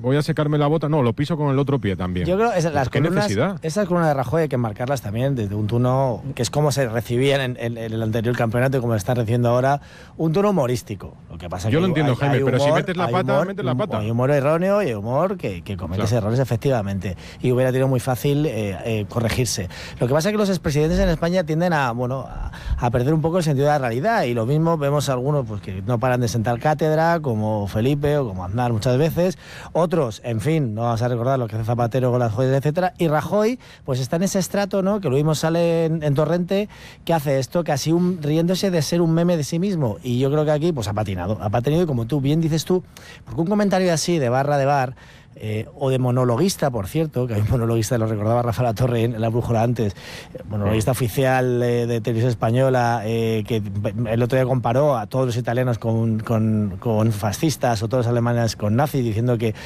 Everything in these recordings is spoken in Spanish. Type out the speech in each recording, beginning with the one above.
voy a secarme la bota, no, lo piso con el otro pie también. Yo creo que ¿Qué necesidad? Esas columnas de Rajoy hay que marcarlas también desde un tono que es como se recibían en el anterior campeonato y como se está recibiendo ahora, un tono humorístico. Lo que pasa yo que lo entiendo, Jaime, pero si metes la pata, humor, metes la pata. Hay humor erróneo y humor que cometes errores efectivamente. Y hubiera sido muy fácil corregirse. Lo que pasa es que los expresidentes en España tienden a perder un poco el sentido de la realidad, y lo mismo vemos algunos pues que no paran de sentar cátedra, como Felipe o como Aznar muchas veces, otros, en fin, no vamos a recordar lo que hace Zapatero con las joyas, etcétera, y Rajoy pues está en ese estrato, ¿no?, que lo mismo sale en Torrente, que hace esto casi riéndose de ser un meme de sí mismo, y yo creo que aquí pues ha patinado, y como tú bien dices tú, porque un comentario así de barra de bar, o de monologuista, por cierto, que hay un monologuista, lo recordaba Rafa Latorre en La Brújula antes, monologuista oficial de Televisión Española, que el otro día comparó a todos los italianos con fascistas, o todos los alemanes con nazis, diciendo que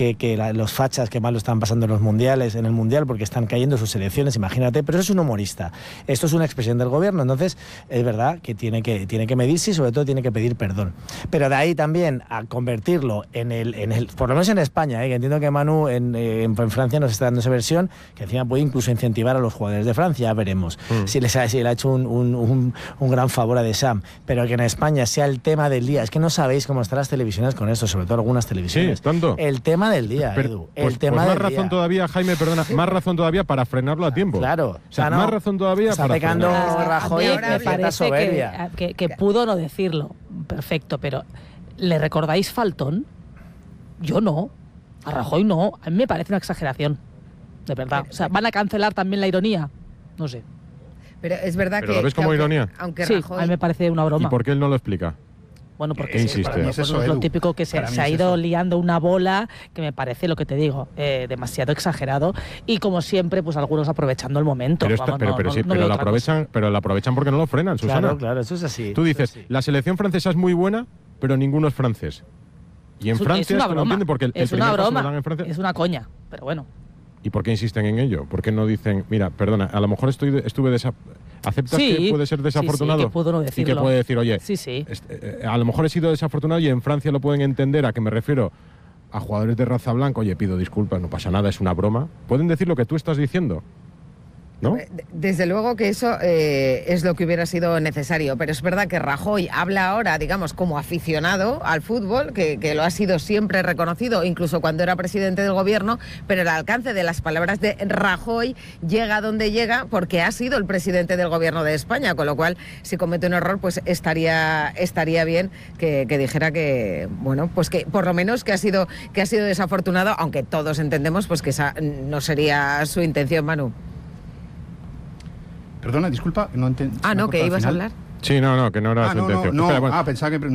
los fachas que mal lo están pasando en el mundial porque están cayendo sus elecciones, imagínate, pero eso es un humorista, esto es una expresión del gobierno, entonces es verdad que tiene que medirse y sobre todo tiene que pedir perdón, pero de ahí también a convertirlo en el por lo menos en España, que entiendo que Manu en Francia nos está dando esa versión, que encima puede incluso incentivar a los jugadores de Francia, ya veremos si le ha hecho un gran favor a Deschamps, pero que en España sea el tema del día. Es que no sabéis cómo están las televisiones con esto, sobre todo algunas televisiones. Sí, tanto. El tema del día, Edu. El tema más del razón día. Todavía, Jaime, perdona, más razón todavía para frenarlo a tiempo. Claro. O sea, más razón todavía está para pecando frenarlo. Rajoy me parece soberbia. que pudo no decirlo. Perfecto, pero ¿le recordáis Faltón? Yo no. A Rajoy no. A mí me parece una exageración. De verdad. O sea, ¿van a cancelar también la ironía? No sé. Pero es verdad ¿Pero que... lo ves como ironía? Aunque Sí, Rajoy... a mí me parece una broma. ¿Y por qué él no lo explica? Bueno, porque ¿Qué insiste? para mí es lo típico que se ha ido liando una bola, que me parece, lo que te digo, demasiado exagerado, y como siempre, pues algunos aprovechando el momento. Pero lo aprovechan porque no lo frenan, Susana. Claro, eso es así. Tú dices, la selección francesa es muy buena, pero ninguno es francés. Y en Francia es una broma. Porque es una broma. Es una coña, pero bueno. ¿Y por qué insisten en ello? ¿Por qué no dicen, mira, perdona, a lo mejor estuve ¿aceptas que puede ser desafortunado? Sí, que puedo no decirlo. Y que puede decir, oye, sí. A lo mejor he sido desafortunado y en Francia lo pueden entender, a que me refiero a jugadores de raza blanca, oye, pido disculpas, no pasa nada, es una broma. Pueden decir lo que tú estás diciendo, ¿no? Desde luego que eso es lo que hubiera sido necesario, pero es verdad que Rajoy habla ahora, digamos, como aficionado al fútbol, que lo ha sido siempre reconocido, incluso cuando era presidente del gobierno, pero el alcance de las palabras de Rajoy llega donde llega porque ha sido el presidente del gobierno de España, con lo cual, si comete un error, pues estaría bien que dijera que, bueno, pues que por lo menos que ha sido desafortunado, aunque todos entendemos pues que esa no sería su intención, Manu. Perdona, disculpa, no entiendo. No, que ibas a hablar. Sí, no, que no era su intención. No, Espera, bueno. pensaba que...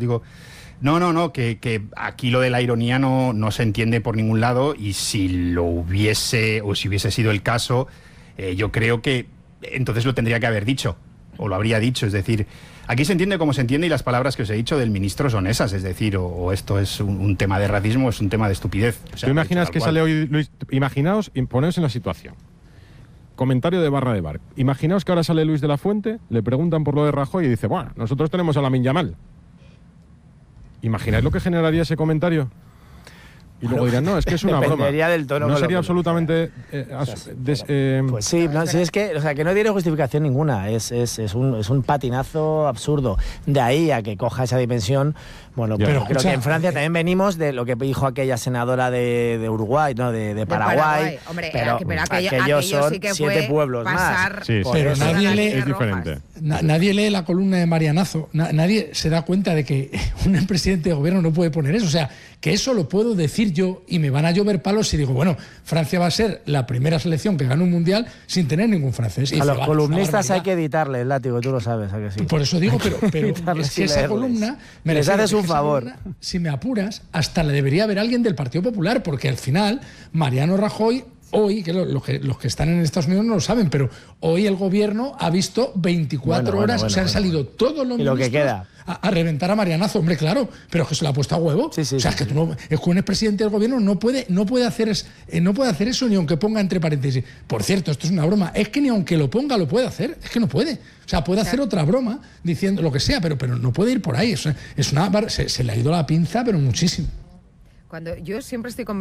que aquí lo de la ironía no se entiende por ningún lado, y si hubiese sido el caso, yo creo que entonces lo tendría que haber dicho, o lo habría dicho, es decir, aquí se entiende como se entiende, y las palabras que os he dicho del ministro son esas, es decir, o esto es un tema de racismo, o es un tema de estupidez. O sea, ¿tú imaginas que sale hoy Luis? Imaginaos, poneos en la situación. Comentario de barra de bar. Imaginaos que ahora sale Luis de la Fuente, le preguntan por lo de Rajoy y dice, bueno, nosotros tenemos a Lamine Yamal. ¿Imagináis lo que generaría ese comentario? Y luego dirán, no, es que es una broma. Del tono, no sería absolutamente... pues sí, si es que, o sea, que no tiene justificación ninguna, es un patinazo absurdo. De ahí a que coja esa dimensión, bueno, pero creo que en Francia también venimos de lo que dijo aquella senadora de Uruguay, ¿no? de Paraguay. Hombre, pero aquello son sí que 7 pueblos más. Sí, pero es diferente. Nadie lee la columna de Marianazo, nadie se da cuenta de que un presidente de gobierno no puede poner eso. O sea, que eso lo puedo decir yo y me van a llover palos si digo, bueno, Francia va a ser la primera selección que gane un mundial sin tener ningún francés. A los columnistas hay que editarle el látigo, tú lo sabes, ¿a que sí? Por eso digo, pero es que esa columna... Les haces un favor. Columna, si me apuras, hasta le debería haber alguien del Partido Popular, porque al final Mariano Rajoy... Hoy, que los que están en Estados Unidos no lo saben, pero hoy el gobierno ha visto 24 horas, han salido todos los ministros lo que queda a reventar a Marianazo, hombre, claro, pero es que se lo ha puesto a huevo. Es que tú no, es que un expresidente del gobierno no puede hacer eso, ni aunque ponga entre paréntesis. Por cierto, esto es una broma, es que ni aunque lo ponga lo puede hacer, es que no puede. O sea, puede hacer otra broma diciendo lo que sea, pero no puede ir por ahí. Se le ha ido la pinza, pero muchísimo. Yo siempre estoy convencida